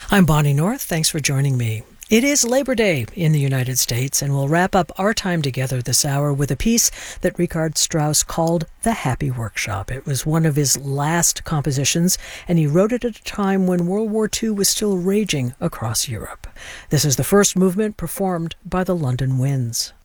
I'm Bonnie North. Thanks for joining me. It is Labor Day in the United States, and we'll wrap up our time together this hour with a piece that Richard Strauss called The Happy Workshop. It was one of his last compositions, and he wrote it at a time when World War II was still raging across Europe. This is the first movement performed by the London Winds.